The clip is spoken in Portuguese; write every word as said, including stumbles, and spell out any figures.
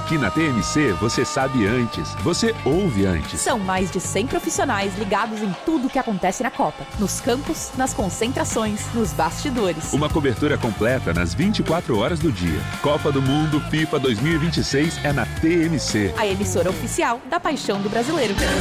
Aqui na T M C, você sabe antes, você ouve antes. São mais de cem profissionais ligados em tudo o que acontece na Copa. Nos campos, nas concentrações, nos bastidores. Uma cobertura completa nas vinte e quatro horas do dia. Copa do Mundo FIFA dois mil e vinte e seis é na T M C. A emissora oficial da paixão do brasileiro.